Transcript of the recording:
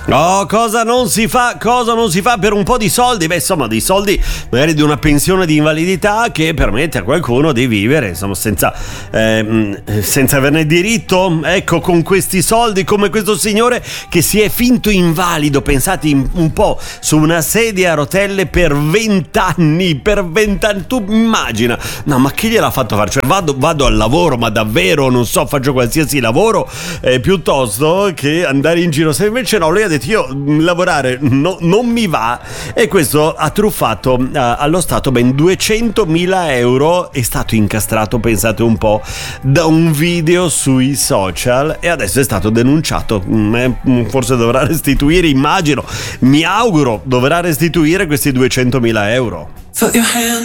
Oh, cosa non si fa per un po' di soldi? Beh, insomma, dei soldi magari di una pensione di invalidità che permette a qualcuno di vivere, insomma, senza averne diritto. Ecco, con questi soldi, come questo signore che si è finto invalido, pensate un po', su una sedia a rotelle per 20 anni, tu immagina. No, ma chi gliel'ha fatto fare? Cioè, vado al lavoro, ma davvero, non so, faccio qualsiasi lavoro, piuttosto che andare in giro. Se invece no, lui ha detto: io lavorare non mi va, e questo ha truffato allo Stato ben 200.000 euro. È stato incastrato, pensate un po', da un video sui social, e adesso è stato denunciato. Forse dovrà restituire, immagino, mi auguro dovrà restituire questi 200.000 euro.